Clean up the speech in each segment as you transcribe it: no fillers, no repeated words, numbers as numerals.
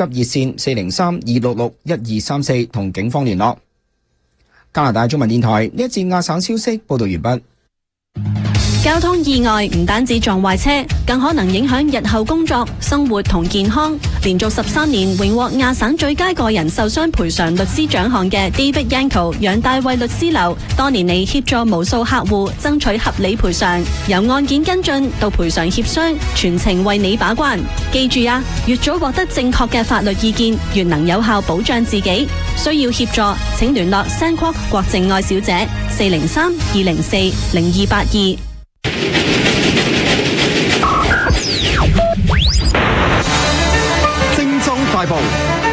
熱線403-266-1234同警方聯絡。加拿大中文電台呢一節亞省消息報道完畢。 交通意外唔單止撞壞車，更可能影響日後工作、生活同健康。連續13年榮獲亞省最佳個人受傷賠償律師獎項嘅 David Yanko 楊大衛律師樓，多年嚟協助無數客戶爭取合理賠償，由案件跟進到賠償協商，全程為你把關。記住啊，越早獲得正確嘅法律意見，越能有效保障自己。需要協助，請聯絡 Sandquark 郭靜愛小姐403-204-0282。 精裝快報。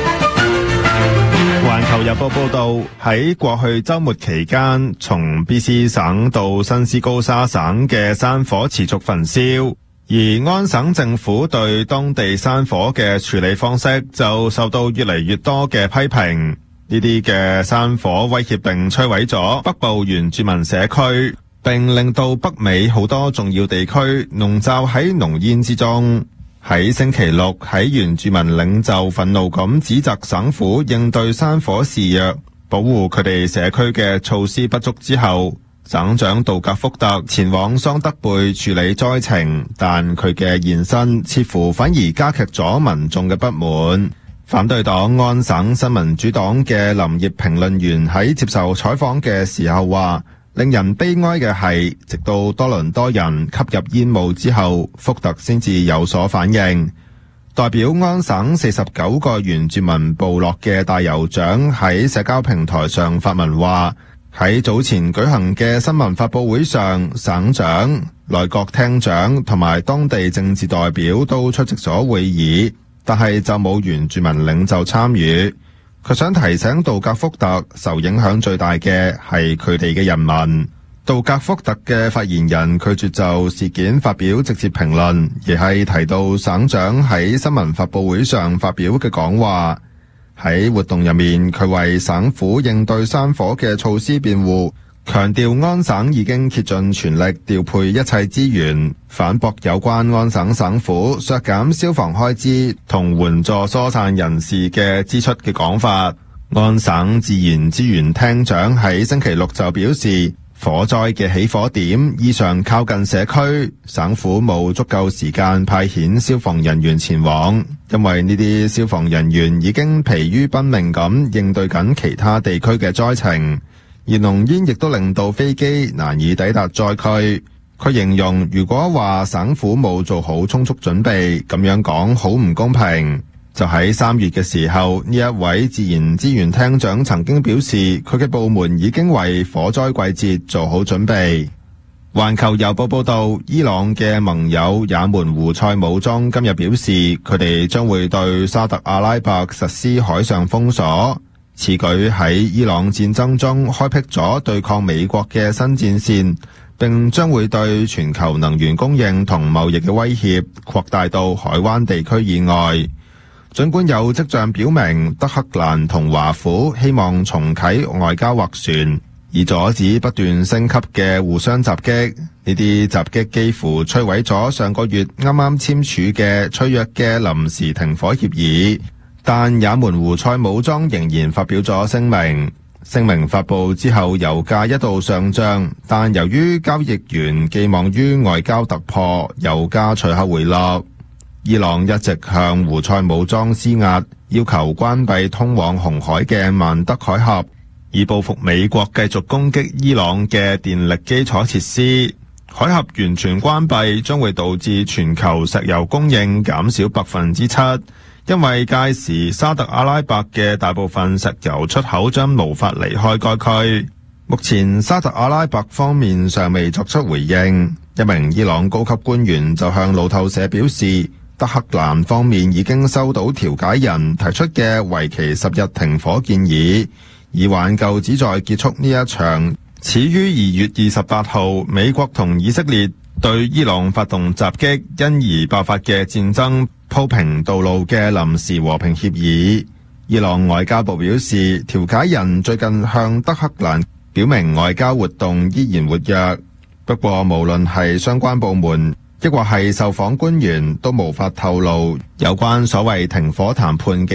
環球日報報道，喺過去週末期間，從 BC 省到新斯高沙省嘅山火持續焚燒，而安省政府對當地山火嘅處理方式就受到越嚟越多嘅批評。呢啲嘅山火威脅並摧毀咗北部原住民社區，並令到北美好多重要地區籠罩喺濃煙之中。喺星期六，喺原住民領袖憤怒咁指責省府應對山火肆虐、保護佢哋社區嘅措施不足之後，省長杜格福特前往桑德貝處理災情，但佢嘅現身似乎反而加劇咗民眾嘅不滿。反對黨安省新民主黨嘅林業評論員喺接受採訪嘅時候話，令人悲哀嘅係，直到多倫多人吸入煙霧之後，福特先至有所反應。代表安省49個原住民部落嘅大酋長喺社交平台上發文話，喺早前舉行嘅新聞發佈會上，省長、內閣廳長同埋當地政治代表都出席咗會議，但係就冇原住民領袖參與。佢想提醒杜格福特，受影響最大嘅係佢哋嘅人民。杜格福特嘅發言人拒絕就事件發表直接評論，而係提到省長喺新聞發佈會上發表嘅講話。喺活動入面，佢為省府應對山火嘅措施辯護，強調安省已經竭盡全力調配一切資源，反駁有關安省省府削減消防開支同援助疏散人士嘅支出嘅講法。安省自然資源廳長喺星期六就表示，火災嘅起火點異常靠近社區，省府冇足夠時間派遣消防人員前往，因為呢啲消防人員已經疲於奔命咁應對緊其他地區嘅災情。而濃煙亦都令到飛機難以抵達災區。佢形容，如果話省府冇做好充足準備，咁樣講好唔公平。就喺3月嘅時候，呢一位自然資源廳長曾經表示，佢嘅部門已經為火災季節做好準備。環球郵報報道，伊朗嘅盟友也門胡塞武裝今日表示，佢哋將會對沙特阿拉伯實施海上封鎖。此舉喺伊朗戰爭中開闢咗對抗美國嘅新戰線，並將會對全球能源供應同貿易嘅威脅擴大到海灣地區以外。儘管有跡象表明德黑蘭同華府希望重啟外交斡旋，以阻止不斷升級嘅互相襲擊，呢啲襲擊幾乎摧毀咗上個月啱啱簽署嘅脆弱嘅臨時停火協議。但也門胡塞武裝仍然發表咗聲明。聲明發布之後，油價一度上漲，但由於交易員寄望於外交突破，油價隨後回落。伊朗一直向胡塞武裝施壓，要求關閉通往紅海嘅曼德海峽，以報復美國繼續攻擊伊朗嘅電力基礎設施。海峽完全關閉將會導致全球石油供應減少7%。因為屆時沙特阿拉伯嘅大部分石油出口將無法離開該區。目前沙特阿拉伯方面尚未作出回應。一名伊朗高級官員就向路透社表示，德黑蘭方面已經收到調解人提出嘅為期10日停火建議，以挽救旨在結束呢一場始於2月28號美國同以色列對伊朗發動襲擊因而爆發嘅戰爭鋪平道路嘅臨時和平協議。伊朗外交部表示，調解人最近向德黑蘭表明外交活動依然活躍，不過無論係相關部門抑或係受訪官員都無法透露有關所謂停火談判嘅